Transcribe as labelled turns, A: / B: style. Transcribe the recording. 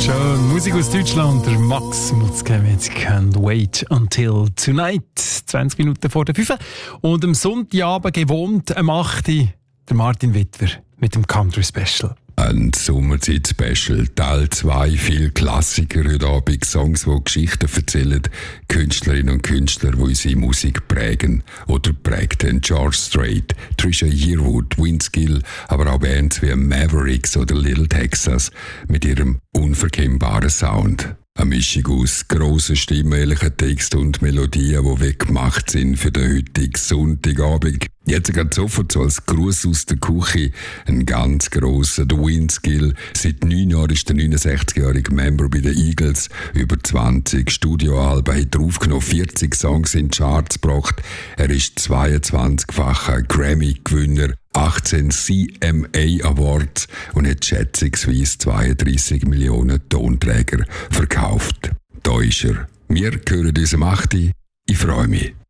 A: Schön. Musik aus Deutschland. Der Max Mutzke mit Can't Wait Until Tonight. 20 Minuten vor der 5. Und am Sonntagabend gewohnt am 8. der Martin Wittwer mit dem Country Special.
B: Ein Sommerzeit-Special, Teil 2, viele Klassiker heute Abend, Songs, die Geschichten erzählen, Künstlerinnen und Künstler, die unsere Musik prägen oder prägten. George Strait, Trisha Yearwood, Vince Gill, aber auch Bands wie Mavericks oder Little Texas mit ihrem unverkennbaren Sound. Eine Mischung aus grossen Stimmen, ehrlichen Texten und Melodien, die weggemacht sind für den heutigen Sonntagabend. Jetzt geht sofort so als Gruß aus der Küche ein ganz grosser, der Vince Gill. Seit 9 Jahren ist der 69-jährige Member bei den Eagles. Über 20 Studioalben hat er aufgenommen, 40 Songs in die Charts gebracht. Er ist 22-facher Grammy-Gewinner, 18 CMA Awards und hat schätzungsweise 32 Millionen Tonträger verkauft. Da ist er. Wir hören uns am 8. Ich freue mich.